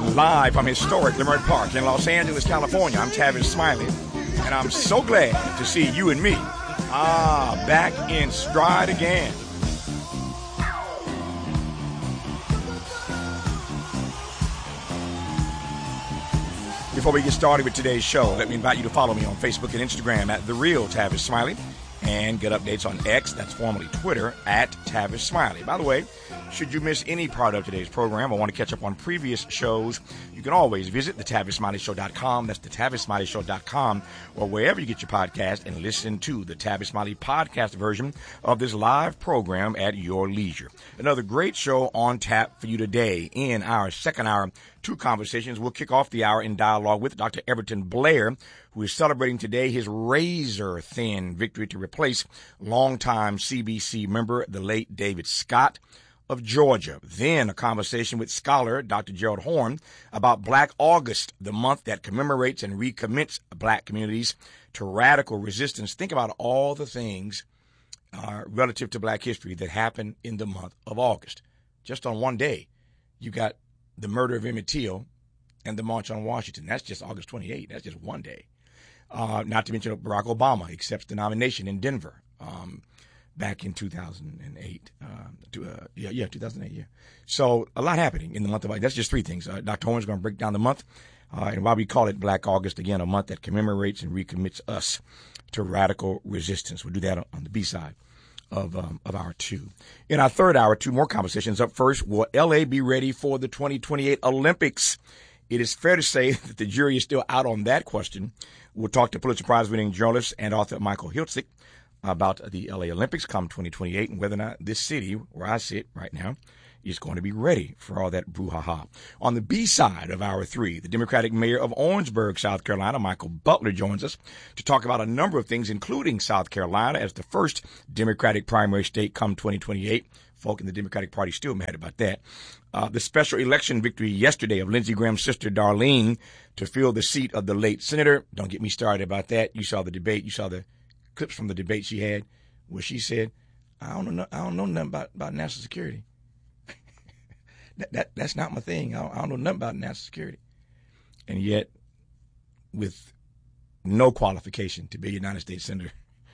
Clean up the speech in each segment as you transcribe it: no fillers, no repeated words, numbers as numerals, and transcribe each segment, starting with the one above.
Live from historic Leimert Park in Los Angeles, California, I'm Tavis Smiley, and I'm so glad to see you and me, back in stride again. Before we get started with today's show, let me invite you to follow me on Facebook and Instagram at The Real Tavis Smiley, and get updates on X, that's formerly Twitter, at Tavis Smiley. By the way, should you miss any part of today's program or want to catch up on previous shows, you can always visit thetavisSmileyShow.com. That's thetavisSmileyShow.com, or wherever you get your podcast, and listen to the Tavis Smiley podcast version of this live program at your leisure. Another great show on tap for you today. In our second hour, two conversations. We'll kick off the hour in dialogue with Dr. Everton Blair, who is celebrating today his razor-thin victory to replace longtime CBC member, the late David Scott of Georgia. Then a conversation with scholar Dr. Gerald Horne about Black August, the month that commemorates and recommits Black communities to radical resistance. Think about all the things relative to Black history that happened in the month of August. Just on one day, you got the murder of Emmett Till and the March on Washington. That's just August 28th. That's just one day. Not to mention Barack Obama accepts the nomination in Denver back in 2008. 2008, yeah. So a lot happening in the month of August. That's just three things. Dr. Horne is going to break down the month and why we call it Black August, again, a month that commemorates and recommits us to radical resistance. We'll do that on the B side of hour two. In our third hour, two more conversations. Up first, will LA be ready for the 2028 Olympics? It is fair to say that the jury is still out on that question. We'll talk to Pulitzer Prize-winning journalist and author Michael Hiltzik about the LA Olympics come 2028 and whether or not this city, where I sit right now, is going to be ready for all that brouhaha. On the B side of hour three, the Democratic mayor of Orangeburg, South Carolina, Michael Butler, joins us to talk about a number of things, including South Carolina as the first Democratic primary state come 2028. Folk in the Democratic Party still mad about that. The special election victory yesterday of Lindsey Graham's sister, Darlene, to fill the seat of the late senator. Don't get me started about that. You saw the debate. You saw the clips from the debate she had where she said, I don't know nothing about national security. That's not my thing. I don't know nothing about national security. And yet, with no qualification to be a United States Senator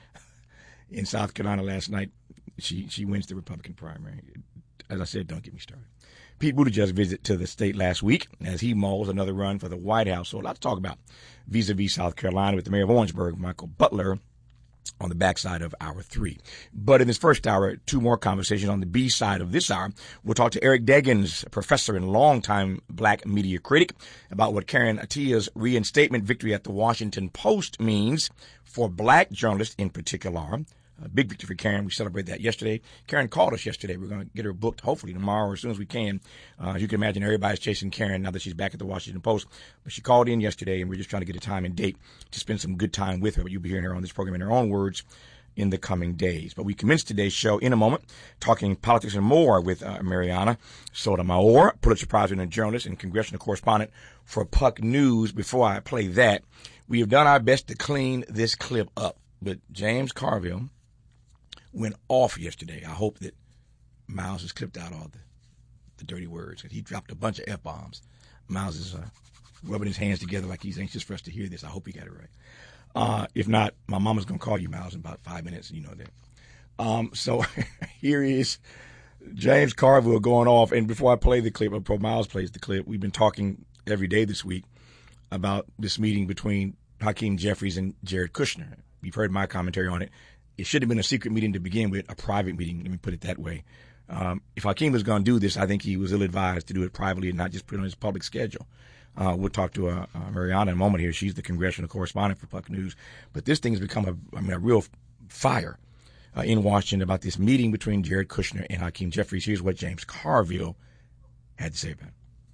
in South Carolina last night, she wins the Republican primary. As I said, don't get me started. Pete Buttigieg visit to the state last week as he mulls another run for the White House. So a lot to talk about vis-a-vis South Carolina with the mayor of Orangeburg, Michael Butler, on the backside of hour three. But in this first hour, two more conversations on the B side of this hour. We'll talk to Eric Deggans, professor and longtime Black media critic, about what Karen Attia's reinstatement victory at the Washington Post means for Black journalists in particular. A big victory for Karen. We celebrated that yesterday. Karen called us yesterday. We're going to get her booked hopefully tomorrow or as soon as we can. As you can imagine, everybody's chasing Karen now that she's back at the Washington Post. But she called in yesterday, and we're just trying to get a time and date to spend some good time with her. But you'll be hearing her on this program in her own words in the coming days. But we commence today's show in a moment, talking politics and more with Mariana Sotomayor, Pulitzer Prize-winning journalist and congressional correspondent for Puck News. Before I play that, we have done our best to clean this clip up. But James Carville went off yesterday. I hope that Miles has clipped out all the dirty words. He dropped a bunch of F-bombs. Miles is rubbing his hands together like he's anxious for us to hear this. I hope he got it right. If not, my mama's going to call you, Miles, in about 5 minutes. You know that. So here is James Carville going off. And before I play the clip, before Miles plays the clip, we've been talking every day this week about this meeting between Hakeem Jeffries and Jared Kushner. You've heard my commentary on it. It should have been a secret meeting to begin with, a private meeting. Let me put it that way. If Hakeem was going to do this, I think he was ill-advised to do it privately and not just put it on his public schedule. We'll talk to Mariana in a moment here. She's the congressional correspondent for Puck News. But this thing's become a real fire in Washington about this meeting between Jared Kushner and Hakeem Jeffries. Here's what James Carville had to say about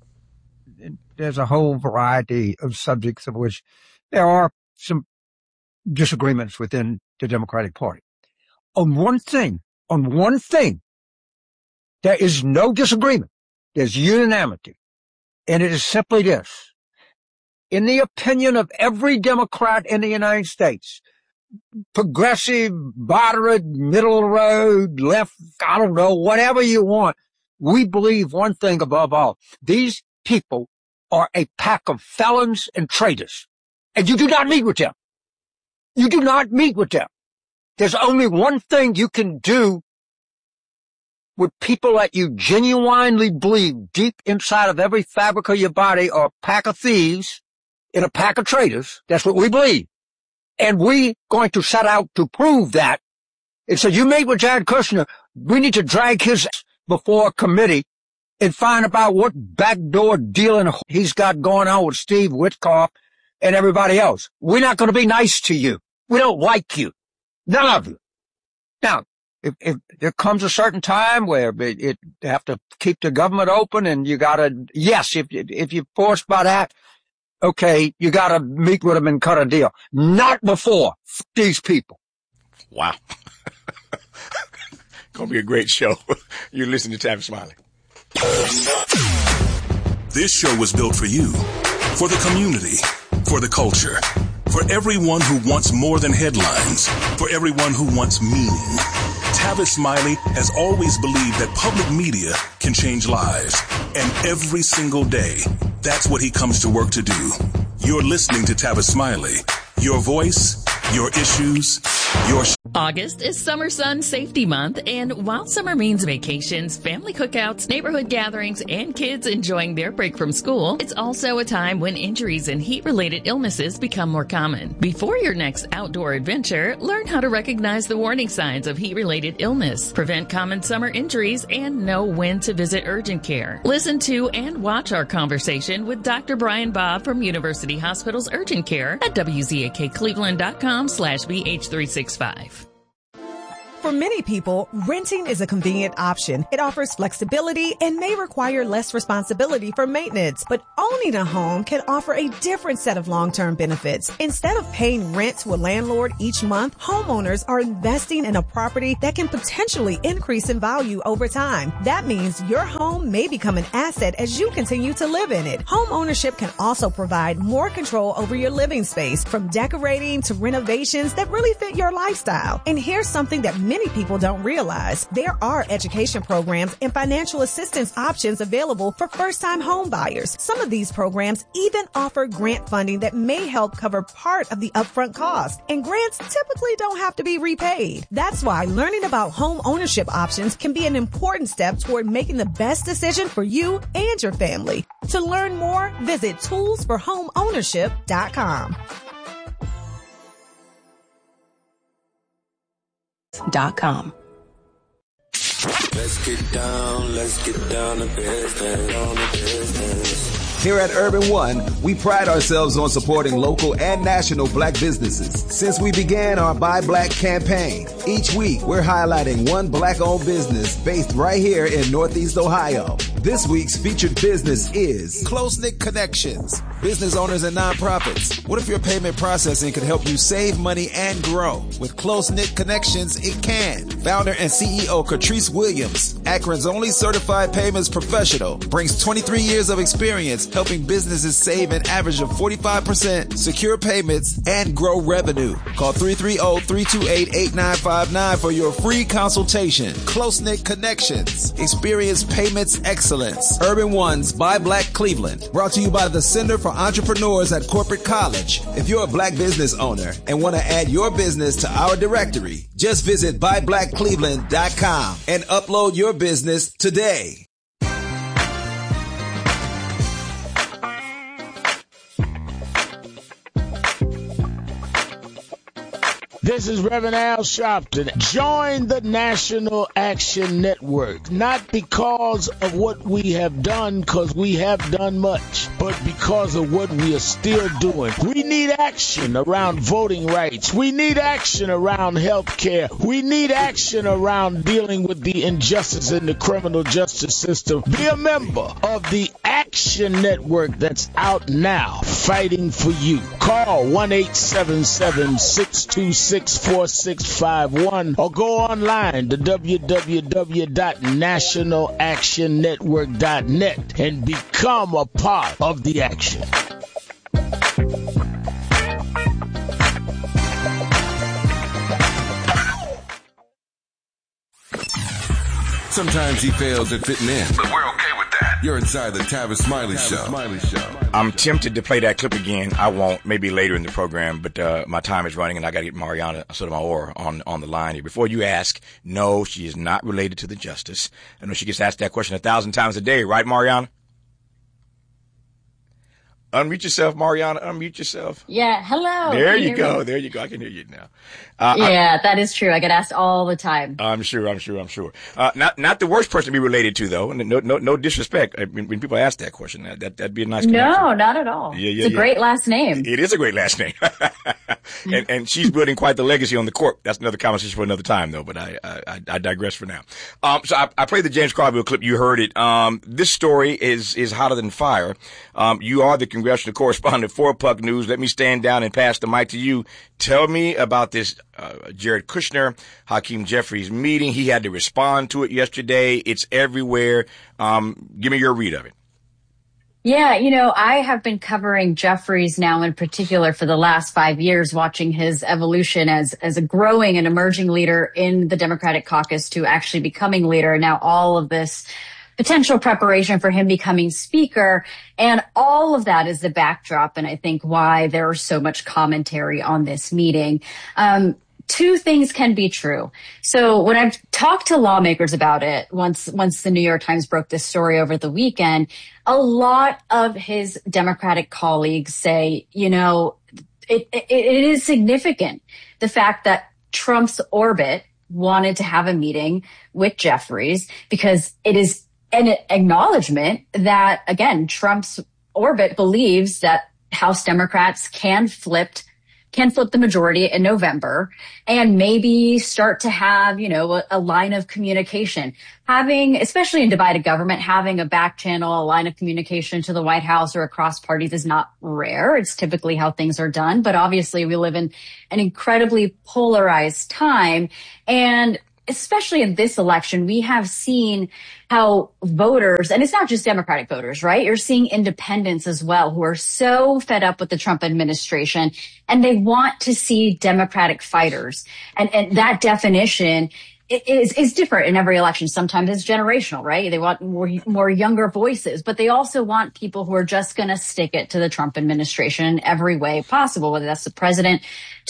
it. There's a whole variety of subjects of which there are some disagreements within the Democratic Party. On one thing, there is no disagreement. There's unanimity. And it is simply this. In the opinion of every Democrat in the United States, progressive, moderate, middle of the road, left, I don't know, whatever you want, we believe one thing above all. These people are a pack of felons and traitors. And you do not meet with them. You do not meet with them. There's only one thing you can do with people that you genuinely believe deep inside of every fabric of your body are a pack of thieves and a pack of traitors. That's what we believe. And we're going to set out to prove that. And so you meet with Jared Kushner, we need to drag his before a committee and find out what backdoor dealing he's got going on with Steve Witkoff and everybody else. We're not going to be nice to you. We don't like you. None of you. Now, if there comes a certain time where it have to keep the government open and you gotta, yes, if you're forced by that, okay, you gotta meet with them and cut a deal. Not before. F these people. Wow. Gonna be a great show. You're listening to Tavis Smiley. This show was built for you, for the community, for the culture, for everyone who wants more than headlines, for everyone who wants meaning. Tavis Smiley has always believed that public media can change lives. And every single day, that's what he comes to work to do. You're listening to Tavis Smiley. Your voice, your issues, your... August is Summer Sun Safety Month, and while summer means vacations, family cookouts, neighborhood gatherings, and kids enjoying their break from school, it's also a time when injuries and heat-related illnesses become more common. Before your next outdoor adventure, learn how to recognize the warning signs of heat-related illness, prevent common summer injuries, and know when to visit urgent care. Listen to and watch our conversation with Dr. Brian Bob from University Hospital's Urgent Care at WZAKCleveland.com/BH365. For many people, renting is a convenient option. It offers flexibility and may require less responsibility for maintenance. But owning a home can offer a different set of long-term benefits. Instead of paying rent to a landlord each month, homeowners are investing in a property that can potentially increase in value over time. That means your home may become an asset as you continue to live in it. Home ownership can also provide more control over your living space, from decorating to renovations that really fit your lifestyle. And here's something that many people don't realize. There are education programs and financial assistance options available for first-time home buyers. Some of these programs even offer grant funding that may help cover part of the upfront cost. And grants typically don't have to be repaid. That's why learning about home ownership options can be an important step toward making the best decision for you and your family. To learn more, visit toolsforhomeownership.com. .com. Let's get down to business. Here at Urban One, we pride ourselves on supporting local and national black businesses. Since we began our Buy Black campaign, each week we're highlighting one black-owned business based right here in Northeast Ohio. This week's featured business is Close-Knit Connections. Business owners and nonprofits, what if your payment processing could help you save money and grow? With Close-Knit Connections, it can. Founder and CEO Catrice Williams, Akron's only certified payments professional, brings 23 years of experience helping businesses save an average of 45%, secure payments, and grow revenue. Call 330-328-8959 for your free consultation. Close-Knit Connections. Experience payments excellence. Urban One's Buy Black Cleveland. Brought to you by the Center for Entrepreneurs at Corporate College. If you're a black business owner and want to add your business to our directory, just visit buyblackcleveland.com and upload your business today. This is Reverend Al Sharpton. Join the National Action Network, not because of what we have done, because we have done much, but because of what we are still doing. We need action around voting rights. We need action around health care. We need action around dealing with the injustice in the criminal justice system. Be a member of the Action Network that's out now, fighting for you. Call 1-877-626-4651 or go online to www.nationalactionnetwork.net and become a part of the action. Sometimes he fails at fitting in, But we're okay with that. You're inside the Tavis Smiley Show. I'm tempted to play that clip again. I won't, maybe later in the program, but my time is running and I got to get Mariana Sotomayor on the line here. Before you ask, no, she is not related to the justice. I know she gets asked that question 1,000 times a day, right, Mariana? Unmute yourself, Mariana. Unmute yourself. Yeah. Hello. There you go. There you go. I can hear you now. That is true. I get asked all the time. I'm sure. Not the worst person to be related to, though. No disrespect. When people ask that question, that'd be a nice connection. No, not at all. It's a great last name. It is a great last name. and she's building quite the legacy on the court. That's another conversation for another time, though. But I digress for now. So I played the James Carville clip. You heard it. This story is hotter than fire. You are the congressional correspondent for Puck News. Let me stand down and pass the mic to you. Tell me about this Jared Kushner, Hakeem Jeffries meeting. He had to respond to it yesterday. It's everywhere. Give me your read of it. Yeah, I have been covering Jeffries now in particular for the last 5 years, watching his evolution as a growing and emerging leader in the Democratic caucus to actually becoming leader. And now all of this potential preparation for him becoming speaker. And all of that is the backdrop. And I think why there was so much commentary on this meeting. Two things can be true. So when I've talked to lawmakers about it, once the New York Times broke this story over the weekend, a lot of his Democratic colleagues say, it is significant. The fact that Trump's orbit wanted to have a meeting with Jeffries because it is an acknowledgement that, again, Trump's orbit believes that House Democrats can flip the majority in November and maybe start to have, a line of communication. Having, especially in divided government, having a back channel, a line of communication to the White House or across parties is not rare. It's typically how things are done. But obviously we live in an incredibly polarized time. And especially in this election, we have seen how voters, and it's not just Democratic voters, right? You're seeing independents as well who are so fed up with the Trump administration and they want to see Democratic fighters. And that definition is different in every election. Sometimes it's generational, right? They want more younger voices, but they also want people who are just going to stick it to the Trump administration in every way possible, whether that's the president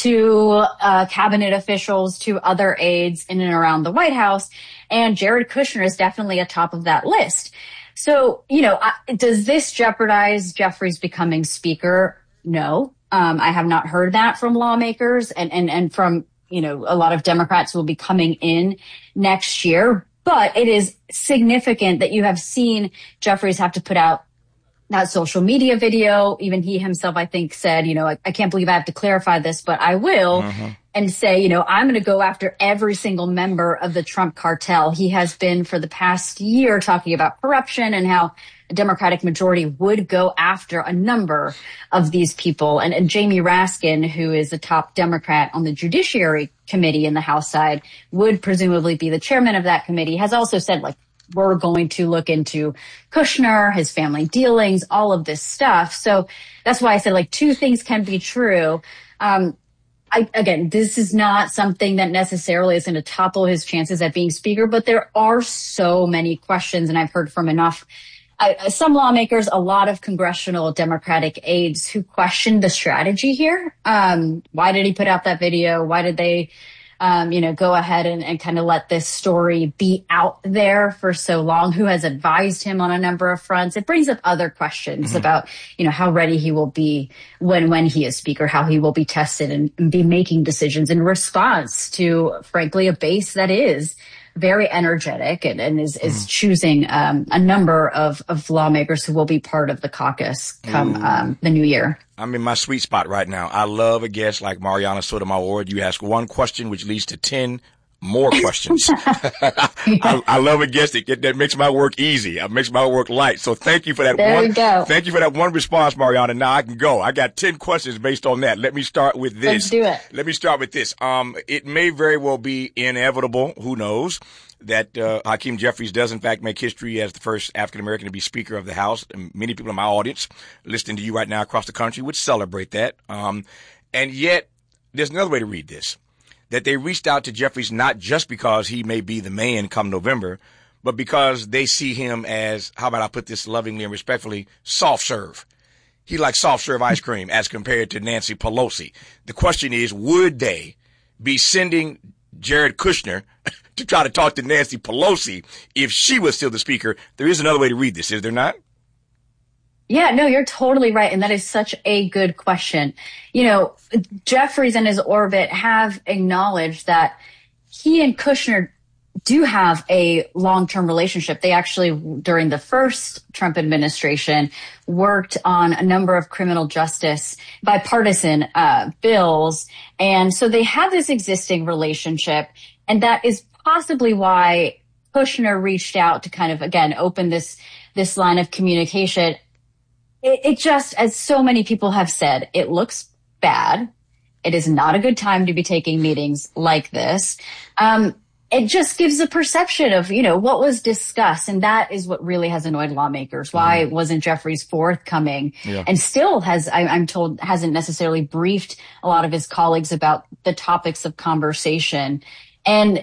to cabinet officials to other aides in and around the White House. And Jared Kushner is definitely atop of that list. So, does this jeopardize Jeffries becoming speaker? No. I have not heard that from lawmakers and from a lot of Democrats will be coming in next year, but it is significant that you have seen Jeffries have to put out that social media video. Even he himself, I think, said, I can't believe I have to clarify this, but I will. And say, I'm going to go after every single member of the Trump cartel. He has been for the past year talking about corruption and how a Democratic majority would go after a number of these people. And Jamie Raskin, who is the top Democrat on the Judiciary Committee in the House side, would presumably be the chairman of that committee, has also said, we're going to look into Kushner, his family dealings, all of this stuff. So that's why I said, two things can be true. Again, this is not something that necessarily is going to topple his chances at being speaker, but there are so many questions, and I've heard from some lawmakers, a lot of congressional Democratic aides who questioned the strategy here. Why did he put out that video? Why did they, go ahead and kind of let this story be out there for so long? Who has advised him on a number of fronts? It brings up other questions about, how ready he will be when he is speaker, how he will be tested and be making decisions in response to, frankly, a base that is very energetic and is choosing a number of lawmakers who will be part of the caucus come the new year. I'm in my sweet spot right now. I love a guest like Mariana Sotomayor. You ask one question, which leads to 10 more questions. I love a guest that makes my work easy. It makes my work light. So thank you for that Thank you for that one response, Mariana. Now I can go. I got 10 questions based on that. Let me start with this. Let's do it. Let me start with this. It may very well be inevitable. Who knows? That Hakeem Jeffries does, in fact, make history as the first African-American to be Speaker of the House. And many people in my audience listening to you right now across the country would celebrate that. And yet, there's another way to read this, that they reached out to Jeffries not just because he may be the man come November, but because they see him as, how about I put this lovingly and respectfully, soft serve. He likes soft serve ice cream as compared to Nancy Pelosi. The question is, would they be sending Jared Kushner to try to talk to Nancy Pelosi if she was still the speaker? There is another way to read this, is there not? Yeah, no, you're totally right. And that is such a good question. You know, Jeffries and his orbit have acknowledged that he and Kushner do have a long-term relationship. They actually, during the first Trump administration, worked on a number of criminal justice bipartisan bills. And so they have this existing relationship. And that is possibly why Kushner reached out to kind of, again, open this line of communication. It just, as so many people have said, it looks bad. It is not a good time to be taking meetings like this. It just gives a perception of, you know, what was discussed. And that is what really has annoyed lawmakers. Why wasn't Jeffries forthcoming? Yeah. And still I'm told, hasn't necessarily briefed a lot of his colleagues about the topics of conversation. And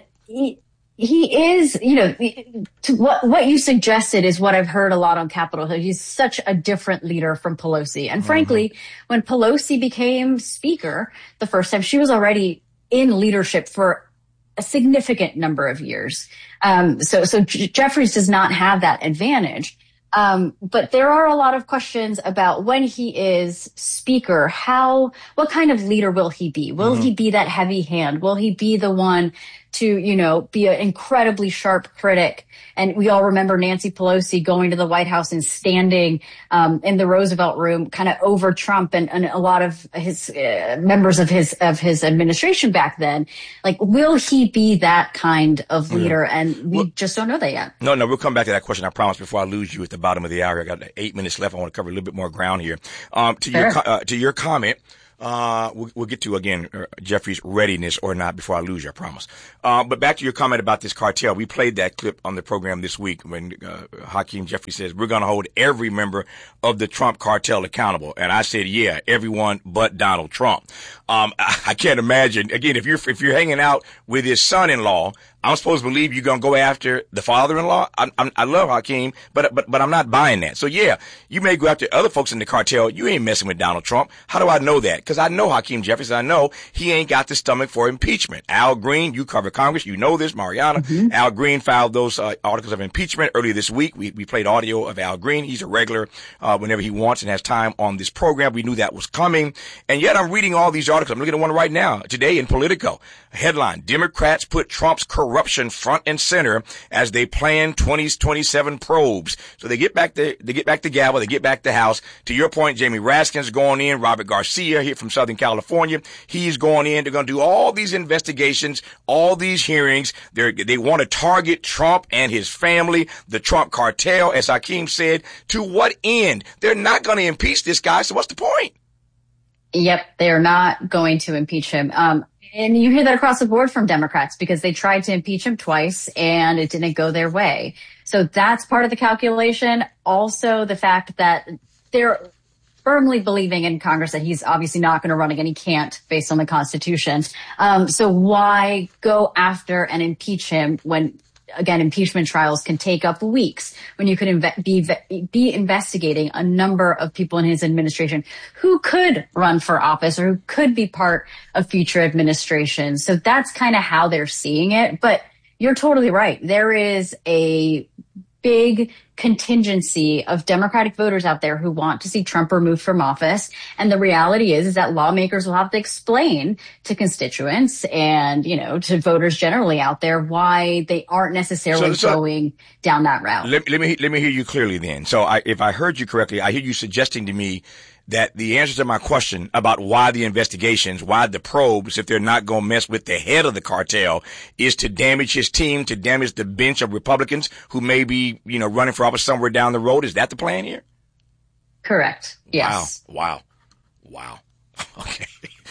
he is, you know, to what you suggested is what I've heard a lot on Capitol Hill. He's such a different leader from Pelosi. And frankly, when Pelosi became speaker the first time, she was already in leadership for a significant number of years. So Jeffries does not have that advantage. But there are a lot of questions about when he is speaker, what kind of leader will he be? Will he be that heavy hand? Will he be the one to, you know, be an incredibly sharp critic? And we all remember Nancy Pelosi going to the White House and standing in the Roosevelt Room kind of over Trump and a lot of his members of his administration back then. Like, will he be that kind of leader? And we just don't know that yet. No, we'll come back to that question, I promise, before I lose you at the bottom of the hour. I got 8 minutes left. I want to cover a little bit more ground here. To your comment, we'll get to, again, Jeffrey's readiness or not before I lose you, I promise. But back to your comment about this cartel. We played that clip on the program this week when Hakeem Jeffrey says we're going to hold every member of the Trump cartel accountable. And I said, yeah, everyone but Donald Trump. I can't imagine, again, if you're hanging out with his son-in-law, I'm supposed to believe you're going to go after the father-in-law. I love Hakeem, but I'm not buying that. So yeah, you may go after other folks in the cartel. You ain't messing with Donald Trump. How do I know that? Because I know Hakeem Jeffries. I know he ain't got the stomach for impeachment. Al Green, you cover Congress. You know this, Mariana. Al Green filed those articles of impeachment earlier this week. We played audio of Al Green. He's a regular whenever he wants and has time on this program. We knew that was coming. And yet I'm reading all these articles. I'm looking at one right now today in Politico. A headline: Democrats put Trump's corruption front and center as they plan 2027 probes. So they get back the gavel, they get back the House. To your point, Jamie Raskin's going in, Robert Garcia here from Southern California, he's going in. They're going to do all these investigations, all these hearings. They want to target Trump and his family, the Trump cartel, as Hakeem said. To what end? They're not going to impeach this guy, so what's the point? Yep, they're not going to impeach him. And you hear that across the board from Democrats because they tried to impeach him twice and it didn't go their way. So that's part of the calculation. Also, the fact that they're firmly believing in Congress that he's obviously not going to run again. He can't based on the Constitution. So why go after and impeach him when, again, impeachment trials can take up weeks, when you could be investigating a number of people in his administration who could run for office or who could be part of future administrations. So that's kind of how they're seeing it. But you're totally right. There is a big contingency of Democratic voters out there who want to see Trump removed from office. And the reality is that lawmakers will have to explain to constituents and, you know, to voters generally out there why they aren't necessarily going down that route. Let me hear you clearly then. So if I heard you correctly, I hear you suggesting to me that the answer to my question about why the investigations, why the probes, if they're not going to mess with the head of the cartel, is to damage his team, to damage the bench of Republicans who may be, you know, running for office somewhere down the road. Is that the plan here? Correct. Yes. Wow. Okay.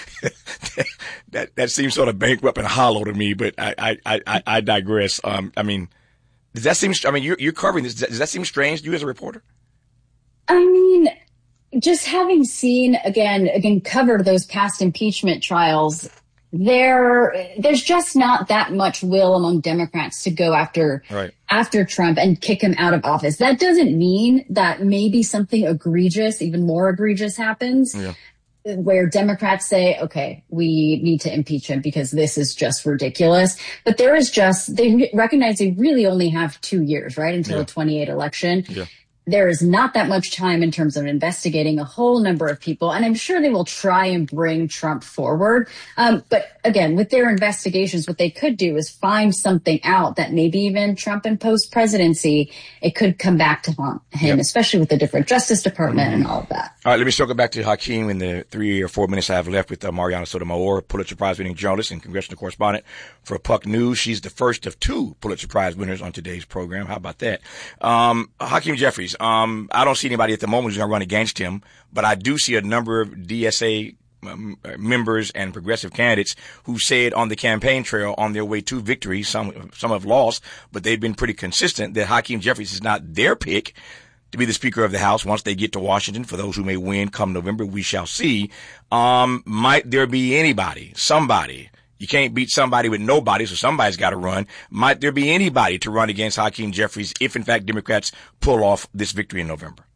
that seems sort of bankrupt and hollow to me, but I digress. I mean, does that seem, you're covering this. Does that seem strange to you as a reporter? I mean, just having seen, again, covered those past impeachment trials, there's just not that much will among Democrats to go after Trump and kick him out of office. That doesn't mean that maybe something egregious, even more egregious, happens. Yeah. Where Democrats say, okay, we need to impeach him because this is just ridiculous. But they recognize they really only have 2 years, right, until the 2028 election. Yeah. There is not that much time in terms of investigating a whole number of people, and I'm sure they will try and bring Trump forward. But again, with their investigations, what they could do is find something out that maybe even Trump and post-presidency, it could come back to haunt him, especially with the different Justice Department and all of that. All right, let me circle back to Hakeem in the 3 or 4 minutes I have left with Mariana Sotomayor, Pulitzer Prize-winning journalist and congressional correspondent for Puck News. She's the first of 2 Pulitzer Prize winners on today's program. How about that? Hakeem Jeffries. I don't see anybody at the moment who's going to run against him, but I do see a number of DSA members and progressive candidates who said on the campaign trail on their way to victory, some have lost, but they've been pretty consistent that Hakeem Jeffries is not their pick to be the Speaker of the House once they get to Washington. For those who may win come November, we shall see. Might there be somebody? You can't beat somebody with nobody, so somebody's got to run. Might there be anybody to run against Hakeem Jeffries if, in fact, Democrats pull off this victory in November?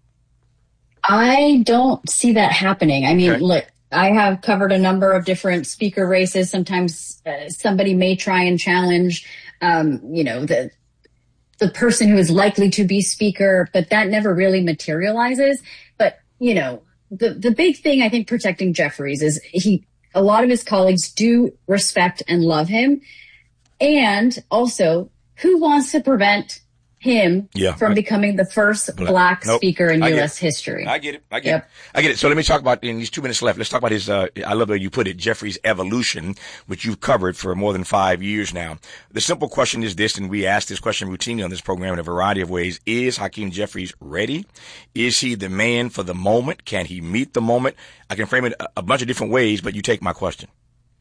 I don't see that happening. I mean, look, I have covered a number of different speaker races. Sometimes somebody may try and challenge, the person who is likely to be speaker, but that never really materializes. But, the big thing, I think, protecting Jeffries is a lot of his colleagues do respect and love him. And also, who wants to prevent him from becoming the first black speaker in U.S. history? I get it. So let me talk about, in these 2 minutes left, let's talk about his, I love the way you put it, Jeffries' evolution, which you've covered for more than 5 years now. The simple question is this, and we ask this question routinely on this program in a variety of ways. Is Hakeem Jeffries ready? Is he the man for the moment? Can he meet the moment? I can frame it a bunch of different ways, but you take my question.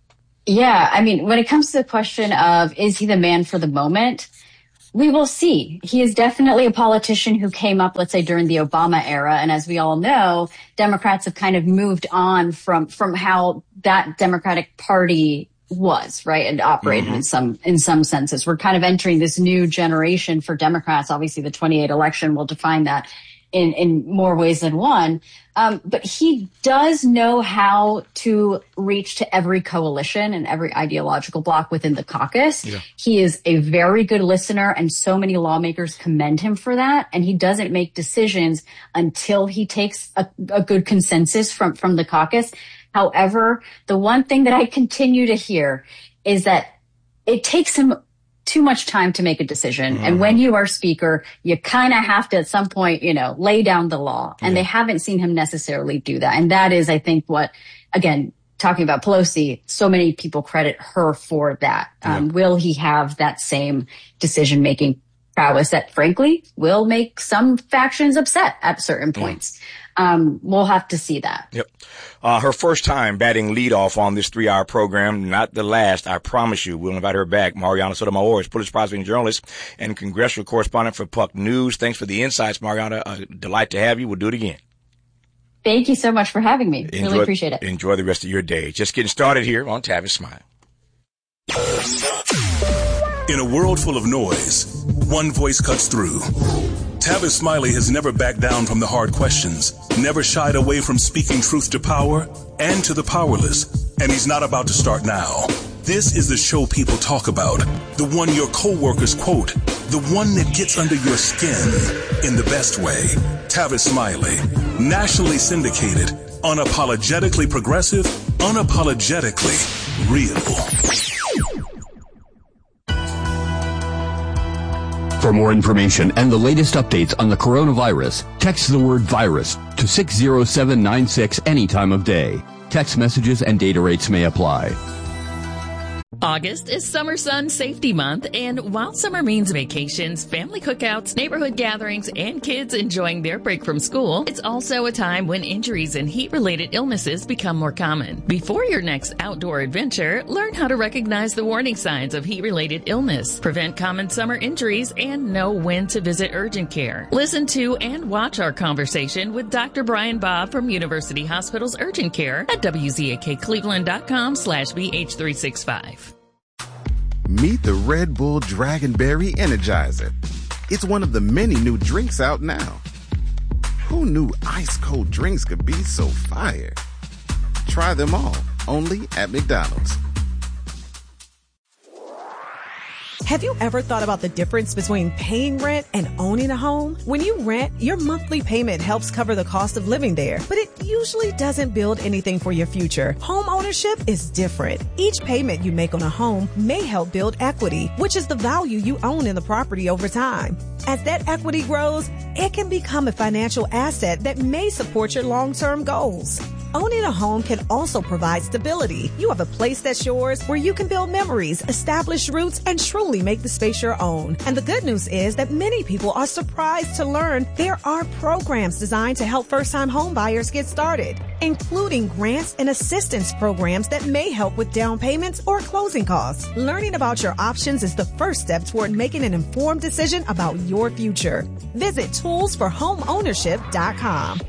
Yeah, I mean, when it comes to the question of is he the man for the moment, we will see. He is definitely a politician who came up, let's say, during the Obama era. And as we all know, Democrats have kind of moved on from how that Democratic Party was, right, and operated in some senses. We're kind of entering this new generation for Democrats. Obviously, the 2028 election will define that in more ways than one. But he does know how to reach to every coalition and every ideological bloc within the caucus. Yeah. He is a very good listener, and so many lawmakers commend him for that. And he doesn't make decisions until he takes a good consensus from the caucus. However, the one thing that I continue to hear is that it takes him too much time to make a decision. And when you are speaker, you kind of have to at some point, lay down the law. And they haven't seen him necessarily do that. And that is, I think, what, again, talking about Pelosi, so many people credit her for that. Will he have that same decision-making prowess that, frankly, will make some factions upset at certain points? We'll have to see that. Yep. Her first time batting leadoff on this 3-hour program, not the last, I promise you. We'll invite her back. Mariana Sotomayor is Pulitzer Prize-winning journalist and congressional correspondent for Puck News. Thanks for the insights, Mariana. Delight to have you. We'll do it again. Thank you so much for having me. Really appreciate it. Enjoy the rest of your day. Just getting started here on Tavis Smile. In a world full of noise, one voice cuts through. Tavis Smiley has never backed down from the hard questions, never shied away from speaking truth to power and to the powerless, and he's not about to start now. This is the show people talk about, the one your coworkers quote, the one that gets under your skin in the best way. Tavis Smiley, nationally syndicated, unapologetically progressive, unapologetically real. For more information and the latest updates on the coronavirus, text the word virus to 60796 any time of day. Text messages and data rates may apply. August is Summer Sun Safety Month, and while summer means vacations, family cookouts, neighborhood gatherings, and kids enjoying their break from school, it's also a time when injuries and heat-related illnesses become more common. Before your next outdoor adventure, learn how to recognize the warning signs of heat-related illness, prevent common summer injuries, and know when to visit urgent care. Listen to and watch our conversation with Dr. Brian Bob from University Hospital's Urgent Care at WZAKCleveland.com/BH365. Meet the Red Bull Dragonberry Energizer. It's one of the many new drinks out now. Who knew ice-cold drinks could be so fire? Try them all, only at McDonald's. Have you ever thought about the difference between paying rent and owning a home? When you rent, your monthly payment helps cover the cost of living there, but it usually doesn't build anything for your future. Home ownership is different. Each payment you make on a home may help build equity, which is the value you own in the property over time. As that equity grows, it can become a financial asset that may support your long-term goals. Owning a home can also provide stability. You have a place that's yours where you can build memories, establish roots, and truly make the space your own. And the good news is that many people are surprised to learn there are programs designed to help first-time home buyers get started, including grants and assistance programs that may help with down payments or closing costs. Learning about your options is the first step toward making an informed decision about your future. Visit toolsforhomeownership.com.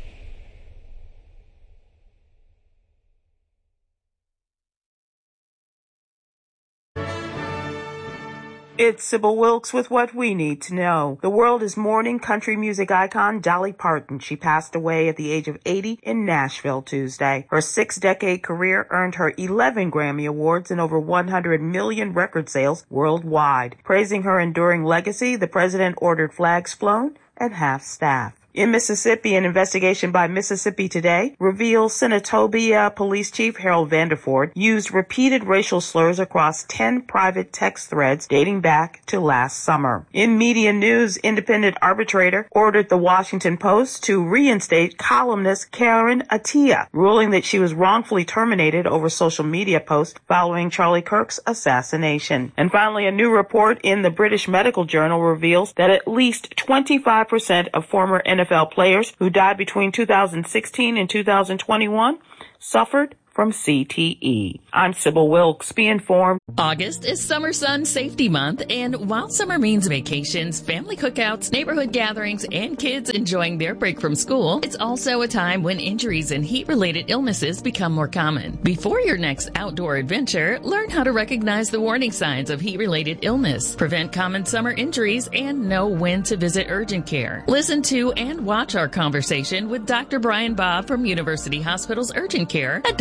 It's Sybil Wilkes with what we need to know. The world is mourning country music icon Dolly Parton. She passed away at the age of 80 in Nashville Tuesday. Her 6-decade career earned her 11 Grammy Awards and over 100 million record sales worldwide. Praising her enduring legacy, the president ordered flags flown at half-staff. In Mississippi, an investigation by Mississippi Today reveals Senatobia Police Chief Harold Vanderford used repeated racial slurs across 10 private text threads dating back to last summer. In media news, independent arbitrator ordered the Washington Post to reinstate columnist Karen Attiah, ruling that she was wrongfully terminated over social media posts following Charlie Kirk's assassination. And finally, a new report in the British Medical Journal reveals that at least 25% of former NFL players who died between 2016 and 2021 suffered from CTE. I'm Sybil Wilkes. Be informed. August is Summer Sun Safety Month, and while summer means vacations, family cookouts, neighborhood gatherings, and kids enjoying their break from school, it's also a time when injuries and heat-related illnesses become more common. Before your next outdoor adventure, learn how to recognize the warning signs of heat-related illness, prevent common summer injuries, and know when to visit urgent care. Listen to and watch our conversation with Dr. Brian Bob from University Hospital's Urgent Care at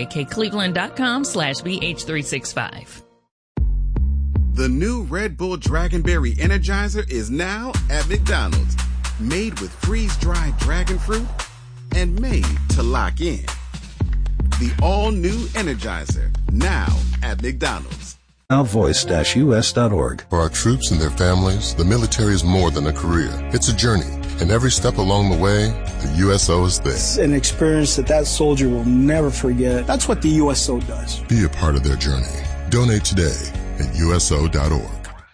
WZAKCleveland.com/BH365. The new Red Bull Dragonberry Energizer is now at McDonald's. Made with freeze-dried dragon fruit and made to lock in. The all-new Energizer, now at McDonald's. Voice-US.org. For our troops and their families, the military is more than a career. It's a journey. And every step along the way, the USO is there. It's an experience that soldier will never forget. That's what the USO does. Be a part of their journey. Donate today at USO.org.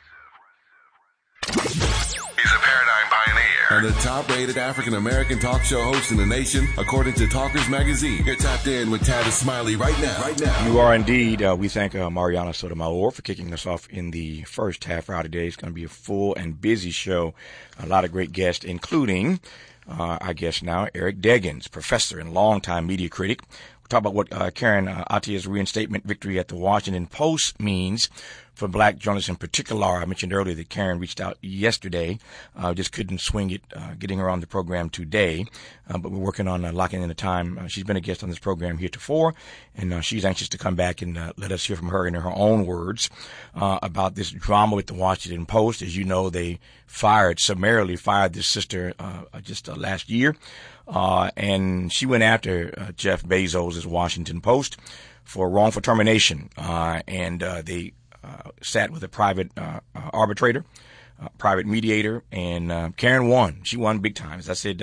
He's a paradigm pioneer and the top-rated African-American talk show host in the nation, according to Talkers Magazine. You're tapped in with Tavis Smiley right now. You are indeed. We thank Mariana Sotomayor for kicking us off in the first half hour today. It's going to be a full and busy show. A lot of great guests, including our guest now, Eric Deggans, professor and longtime media critic. We'll talk about what Karen Attiah's reinstatement victory at the Washington Post means for black journalists in particular. I mentioned earlier that Karen reached out yesterday, just couldn't swing it, getting her on the program today. But we're working on locking in the time. She's been a guest on this program heretofore, and she's anxious to come back and let us hear from her in her own words about this drama with the Washington Post. As you know, they summarily fired this sister just last year. And she went after Jeff Bezos' Washington Post for wrongful termination. And they sat with a private arbitrator, private mediator, and Karen won. She won big time. As I said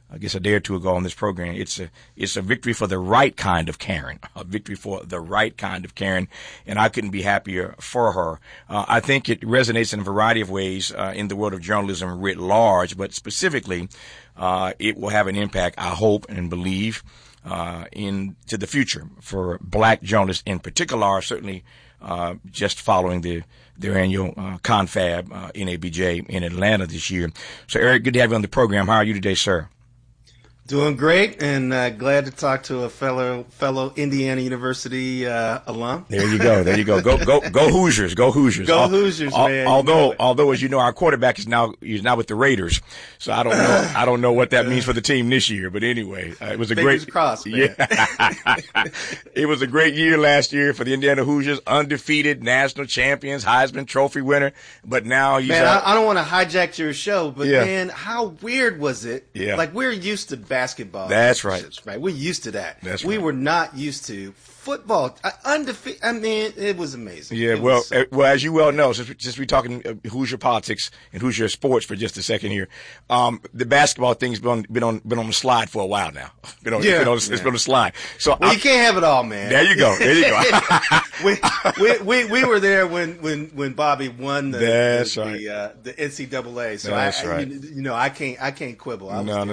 I guess a day or two ago on this program. It's a victory for the right kind of Karen, a victory for the right kind of Karen, and I couldn't be happier for her. I think it resonates in a variety of ways in the world of journalism writ large, but specifically, it will have an impact, I hope and believe, into the future for black journalists in particular, certainly just following their annual confab, NABJ in Atlanta this year. So, Eric, good to have you on the program. How are you today, sir? Doing great, and glad to talk to a fellow Indiana University alum. There you go. Go Hoosiers. Go Hoosiers. Go Hoosiers, man. Although, as you know, our quarterback is now with the Raiders, so I don't know what that means for the team this year. But anyway, it was a Fingers crossed, man. Yeah. It was a great year last year for the Indiana Hoosiers, undefeated national champions, Heisman Trophy winner. But now he's I don't want to hijack your show, but man, how weird was it? Yeah. Like, we're used to basketball. That's right. We're used to that. That's we right. were not used to football. Undefeated. I mean, it was amazing. Yeah, well, as you well know, since we're talking Hoosier politics and Hoosier sports for just a second here, the basketball thing's been on the slide for a while now. It's been on the slide. So you can't have it all, man. There you go. we were there when Bobby won the NCAA. So that's right. I can't quibble.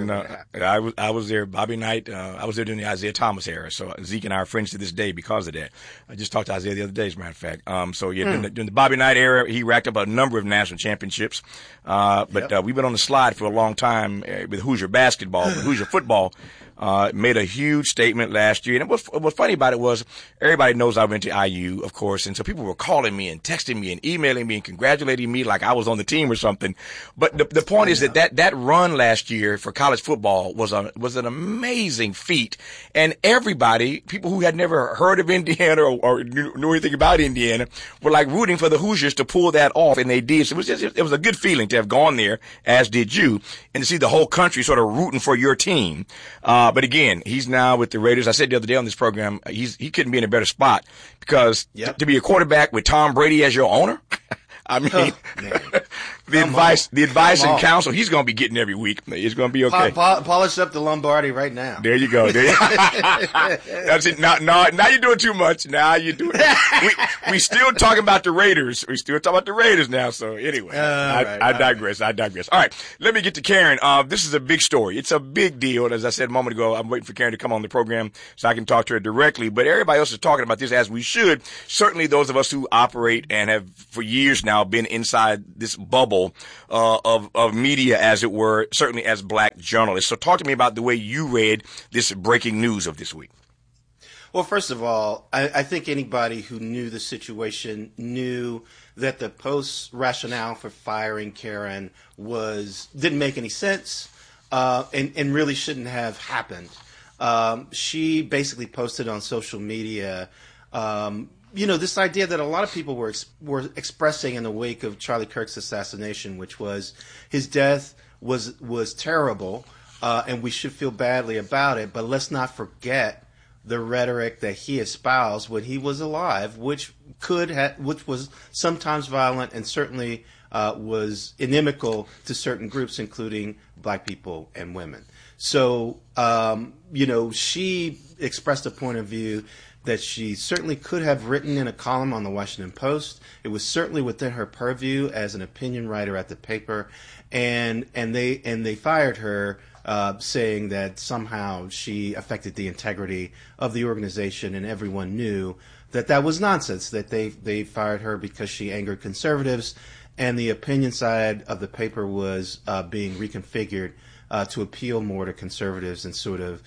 I was there. Bobby Knight. I was there during the Isaiah Thomas era. So Zeke and I are friends to this day because of that. I just talked to Isaiah the other day, as a matter of fact. During the Bobby Knight era, he racked up a number of national championships. But we've been on the slide for a long time with Hoosier basketball, with Hoosier football. Made a huge statement last year. And what's funny about it was everybody knows I went to IU, of course. And so people were calling me and texting me and emailing me and congratulating me like I was on the team or something. But the point is that run last year for college football was an amazing feat. And everybody, people who had never heard of Indiana or knew anything about Indiana, were like rooting for the Hoosiers to pull that off. And they did. So it was a good feeling to have gone there, as did you, and to see the whole country sort of rooting for your team. But again, he's now with the Raiders. I said the other day on this program, he couldn't be in a better spot because to be a quarterback with Tom Brady as your owner, I mean, the advice and counsel he's going to be getting every week is going to be okay. Polish up the Lombardi right now. There you go. That's it. Now you're doing too much. Now you're doing. We still talking about the Raiders. We still talking about the Raiders now. So anyway, I digress. I digress. All right, let me get to Karen. This is a big story. It's a big deal. And as I said a moment ago, I'm waiting for Karen to come on the program so I can talk to her directly. But everybody else is talking about this, as we should. Certainly those of us who operate and have for years now been inside this bubble of media, as it were, certainly as black journalists. So talk to me about the way you read this breaking news of this week. Well, first of all, I think anybody who knew the situation knew that the Post's rationale for firing Karen didn't make any sense and really shouldn't have happened. She basically posted on social media this idea that a lot of people were expressing in the wake of Charlie Kirk's assassination, which was his death was terrible, and we should feel badly about it. But let's not forget the rhetoric that he espoused when he was alive, which was sometimes violent and certainly was inimical to certain groups, including black people and women. So she expressed a point of view that she certainly could have written in a column on the Washington Post. It was certainly within her purview as an opinion writer at the paper, and they fired her, saying that somehow she affected the integrity of the organization, and everyone knew that was nonsense. That they fired her because she angered conservatives, and the opinion side of the paper was being reconfigured to appeal more to conservatives and sort of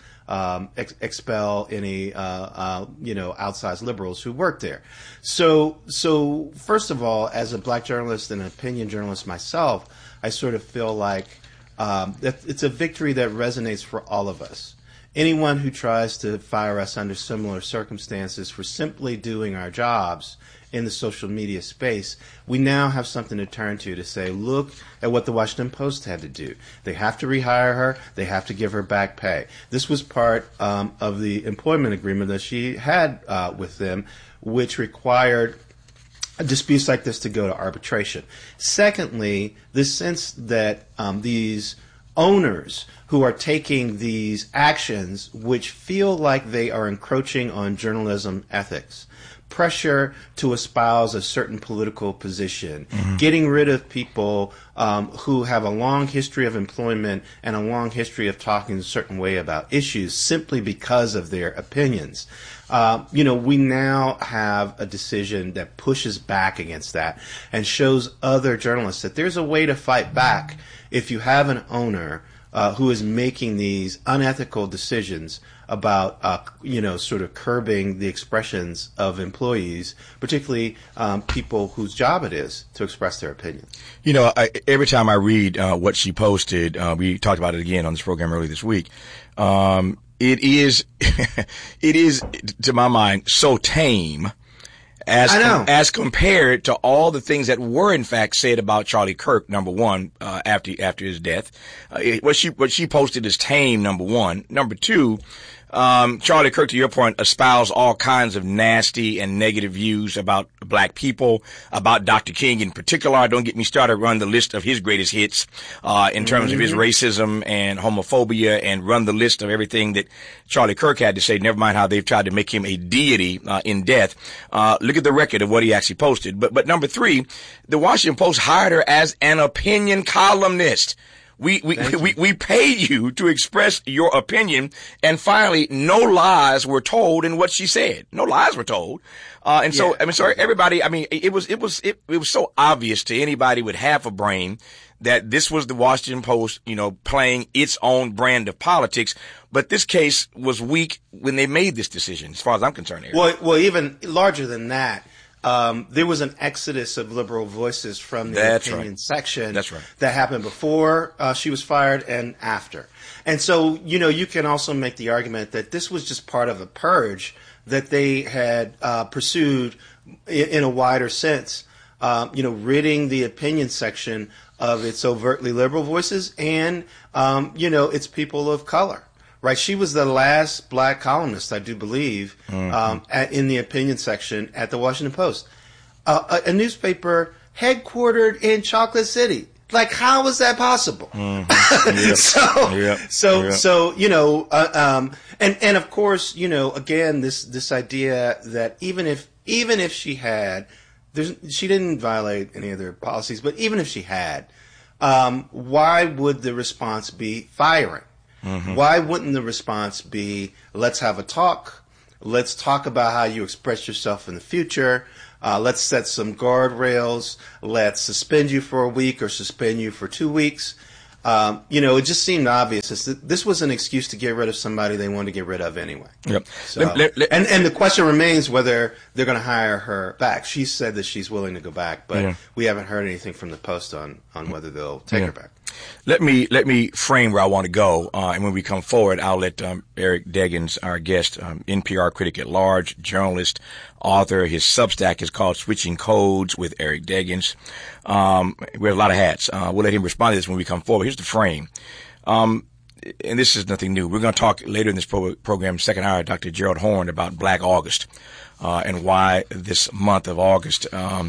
expel any outsized liberals who worked there. So first of all, as a black journalist and an opinion journalist myself, I sort of feel like it's a victory that resonates for all of us. Anyone who tries to fire us under similar circumstances for simply doing our jobs in the social media space, we now have something to turn to say, look at what the Washington Post had to do. They have to rehire her. They have to give her back pay. This was part of the employment agreement that she had with them, which required disputes like this to go to arbitration. Secondly, this sense that these owners who are taking these actions which feel like they are encroaching on journalism ethics. Pressure to espouse a certain political position, getting rid of people who have a long history of employment and a long history of talking a certain way about issues simply because of their opinions. We now have a decision that pushes back against that and shows other journalists that there's a way to fight back if you have an owner who is making these unethical decisions about, sort of curbing the expressions of employees, particularly people whose job it is to express their opinions. Every time I read what she posted, we talked about it again on this program earlier this week. It is, to my mind, so tame as compared to all the things that were in fact said about Charlie Kirk, number one, after his death. What she posted is tame, number one. Number two, Charlie Kirk, to your point, espoused all kinds of nasty and negative views about black people, about Dr. King in particular. Don't get me started, run the list of his greatest hits, in terms of his racism and homophobia, and run the list of everything that Charlie Kirk had to say, never mind how they've tried to make him a deity, in death. Look at the record of what he actually posted. But number three, the Washington Post hired her as an opinion columnist. We pay you to express your opinion, and finally, no lies were told in what she said. No lies were told. So everybody, it was so obvious to anybody with half a brain that this was the Washington Post, playing its own brand of politics. But this case was weak when they made this decision, as far as I'm concerned, Eric. Well, even larger than that. There was an exodus of liberal voices from the opinion section that happened before she was fired and after. And so, you can also make the argument that this was just part of a purge that they had pursued in a wider sense, ridding the opinion section of its overtly liberal voices and, its people of color. Right, she was the last black columnist, I do believe, in the opinion section at the Washington Post, a newspaper headquartered in Chocolate City. Like, how is that possible? And of course, again, this idea that even if she had, she didn't violate any of their policies, but even if she had, why would the response be firing? Why wouldn't the response be, let's have a talk, let's talk about how you express yourself in the future, let's set some guardrails, let's suspend you for a week or suspend you for 2 weeks. It just seemed obvious. This was an excuse to get rid of somebody they wanted to get rid of anyway. Yep. So, and the question remains whether they're going to hire her back. She said that she's willing to go back, but we haven't heard anything from the Post on whether they'll take her back. Let me frame where I want to go, and when we come forward, I'll let Eric Deggans, our guest, NPR critic at large, journalist, author. His Substack is called Switching Codes with Eric Deggans. We have a lot of hats. We'll let him respond to this when we come forward. Here's the frame. And this is nothing new. We're going to talk later in this program, second hour, Dr. Gerald Horne, about Black August, and why this month of August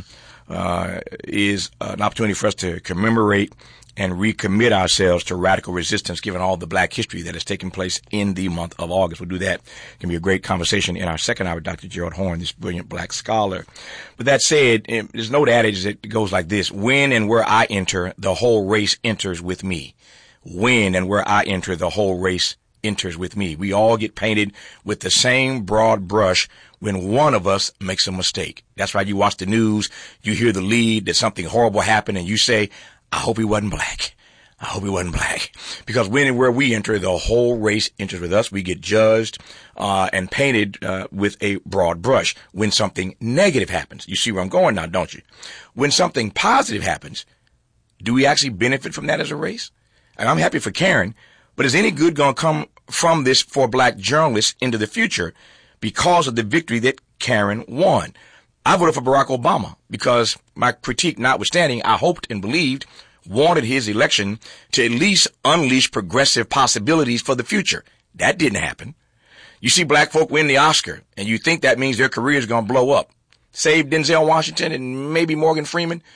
is an opportunity for us to commemorate and recommit ourselves to radical resistance, given all the black history that has taken place in the month of August. We'll do that. It can be a great conversation in our second hour with Dr. Gerald Horne, this brilliant black scholar. But that said, there's no adage that goes like this: when and where I enter, the whole race enters with me. When and where I enter, the whole race enters with me. We all get painted with the same broad brush when one of us makes a mistake. That's right. You watch the news, you hear the lead that something horrible happened, and you say, I hope he wasn't black. I hope he wasn't black. Because when and where we enter, the whole race enters with us. We get judged and painted with a broad brush when something negative happens. You see where I'm going now, don't you? When something positive happens, do we actually benefit from that as a race? And I'm happy for Karen, but is any good going to come from this for black journalists into the future because of the victory that Karen won? I voted for Barack Obama because, my critique notwithstanding, I hoped and believed, wanted his election to at least unleash progressive possibilities for the future. That didn't happen. You see black folk win the Oscar, and you think that means their career is going to blow up. Save Denzel Washington and maybe Morgan Freeman.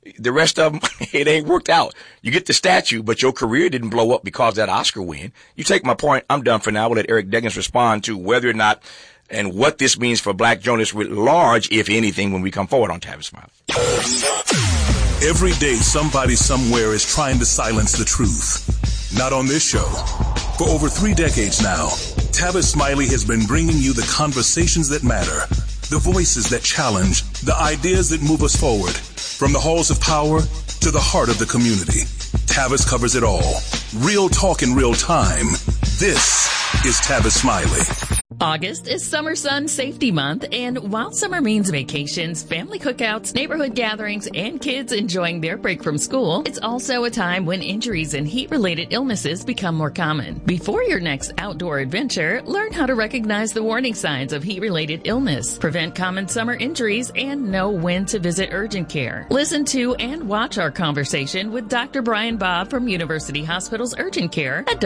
The rest of them, it ain't worked out. You get the statue, but your career didn't blow up because of that Oscar win. You take my point. I'm done for now. We'll let Eric Deggans respond to whether or not and what this means for black journalists writ large, if anything, when we come forward on Tavis Smiley. Every day, somebody somewhere is trying to silence the truth. Not on this show. For over 3 decades now, Tavis Smiley has been bringing you the conversations that matter, the voices that challenge, the ideas that move us forward. From the halls of power to the heart of the community, Tavis covers it all. Real talk in real time. This is Tavis Smiley. August is Summer Sun Safety Month, and while summer means vacations, family cookouts, neighborhood gatherings, and kids enjoying their break from school, it's also a time when injuries and heat-related illnesses become more common. Before your next outdoor adventure, learn how to recognize the warning signs of heat-related illness, prevent common summer injuries, and know when to visit urgent care. Listen to and watch our conversation with Dr. Brian Bob from University Hospital's Urgent Care at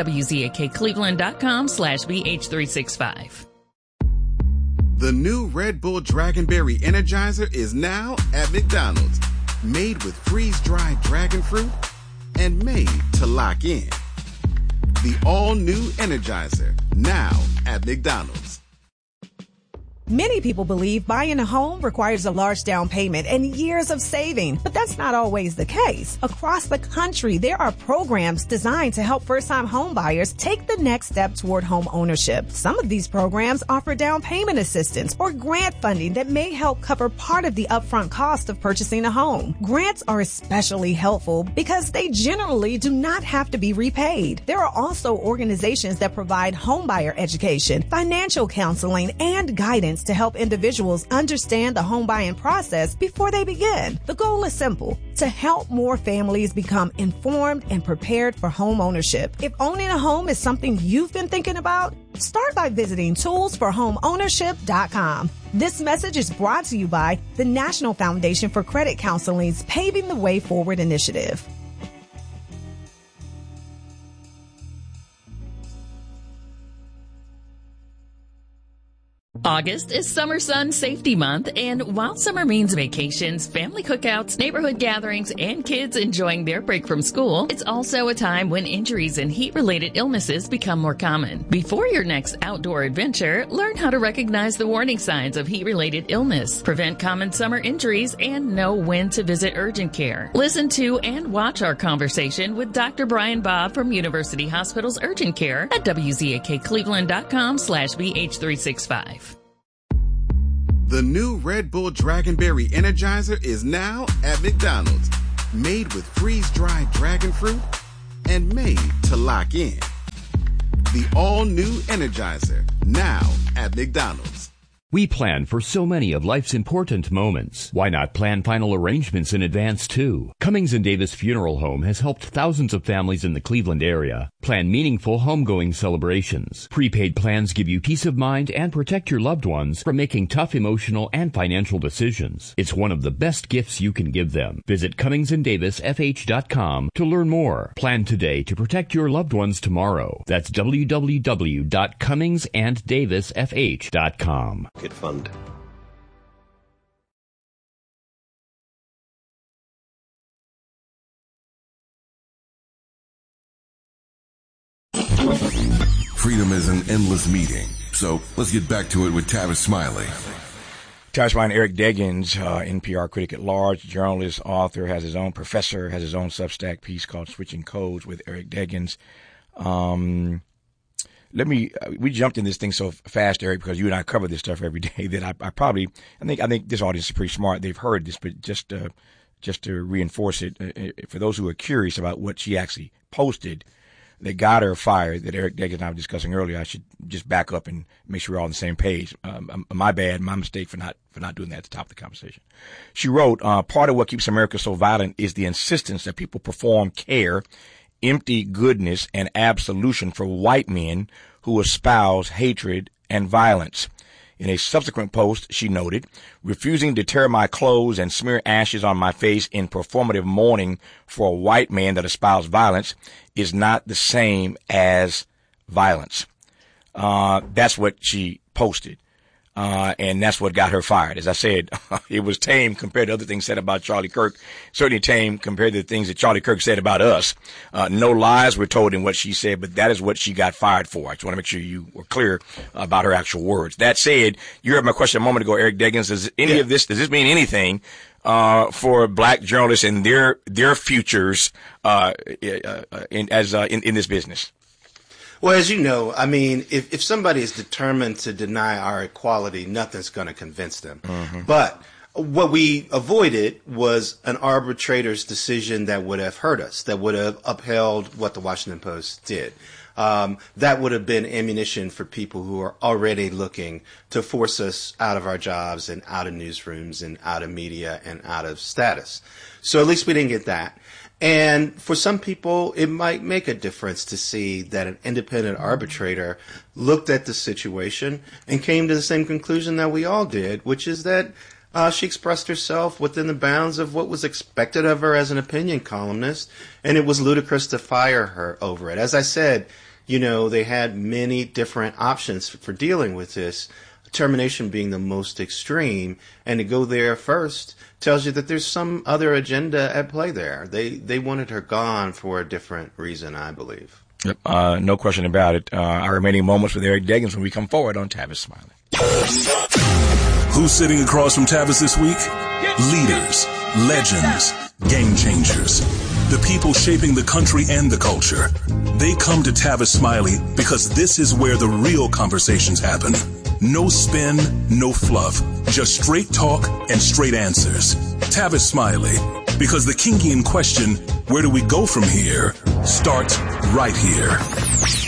WZAKCleveland.com/BH365. The new Red Bull Dragonberry Energizer is now at McDonald's. Made with freeze-dried dragon fruit and made to lock in. The all-new Energizer, now at McDonald's. Many people believe buying a home requires a large down payment and years of saving, but that's not always the case. Across the country, there are programs designed to help first-time home buyers take the next step toward home ownership. Some of these programs offer down payment assistance or grant funding that may help cover part of the upfront cost of purchasing a home. Grants are especially helpful because they generally do not have to be repaid. There are also organizations that provide homebuyer education, financial counseling, and guidance to help individuals understand the home buying process before they begin. The goal is simple: to help more families become informed and prepared for home ownership. If owning a home is something you've been thinking about, start by visiting toolsforhomeownership.com. This message is brought to you by the National Foundation for Credit Counseling's Paving the Way Forward initiative. August is Summer Sun Safety Month, and while summer means vacations, family cookouts, neighborhood gatherings, and kids enjoying their break from school, it's also a time when injuries and heat-related illnesses become more common. Before your next outdoor adventure, learn how to recognize the warning signs of heat-related illness, prevent common summer injuries, and know when to visit urgent care. Listen to and watch our conversation with Dr. Brian Bob from University Hospital's Urgent Care at WZAKCleveland.com/BH365. The new Red Bull Dragonberry Energizer is now at McDonald's. Made with freeze-dried dragon fruit and made to lock in. The all-new Energizer, now at McDonald's. We plan for so many of life's important moments. Why not plan final arrangements in advance, too? Cummings & Davis Funeral Home has helped thousands of families in the Cleveland area plan meaningful homegoing celebrations. Prepaid plans give you peace of mind and protect your loved ones from making tough emotional and financial decisions. It's one of the best gifts you can give them. Visit CummingsandDavisFH.com to learn more. Plan today to protect your loved ones tomorrow. That's www.CummingsandDavisFH.com. Good fund. Freedom is an endless meeting. So let's get back to it with Tavis Smiley. Tavis Smiley, Eric Deggans, NPR critic at large, journalist, author, has his own professor, has his own Substack piece called Switching Codes with Eric Deggans. We jumped in this thing so fast, Eric, because you and I cover this stuff every day that I think this audience is pretty smart. They've heard this, but just to reinforce it, for those who are curious about what she actually posted that got her fired, that Eric Deggans and I were discussing earlier, I should just back up and make sure we're all on the same page. My bad, my mistake for not doing that at the top of the conversation. She wrote, part of what keeps America so violent is the insistence that people perform care, empty goodness, and absolution for white men who espouse hatred and violence. In a subsequent post, she noted, refusing to tear my clothes and smear ashes on my face in performative mourning for a white man that espoused violence is not the same as violence. That's what she posted. And that's what got her fired. As I said, it was tame compared to other things said about Charlie Kirk. Certainly tame compared to the things that Charlie Kirk said about us. No lies were told in what she said, but that is what she got fired for. I just want to make sure you were clear about her actual words. That said, you heard my question a moment ago, Eric Deggans. Does this mean anything for black journalists and their futures in this business? Well, as you know, I mean, if somebody is determined to deny our equality, nothing's going to convince them. Mm-hmm. But what we avoided was an arbitrator's decision that would have hurt us, that would have upheld what the Washington Post did. That would have been ammunition for people who are already looking to force us out of our jobs and out of newsrooms and out of media and out of status. So at least we didn't get that. And for some people, it might make a difference to see that an independent arbitrator looked at the situation and came to the same conclusion that we all did, which is that she expressed herself within the bounds of what was expected of her as an opinion columnist, and it was ludicrous to fire her over it. As I said, you know, they had many different options for dealing with this, termination being the most extreme, and to go there first tells you that there's some other agenda at play there. They wanted her gone for a different reason, I believe. Yep, no question about it. Our remaining moments with Eric Deggans when we come forward on Tavis Smiley. Who's sitting across from Tavis this week? Leaders, legends, game changers. The people shaping the country and the culture. They come to Tavis Smiley because this is where the real conversations happen. No spin, no fluff. Just straight talk and straight answers. Tavis Smiley. Because the Kingian question, where do we go from here, starts right here.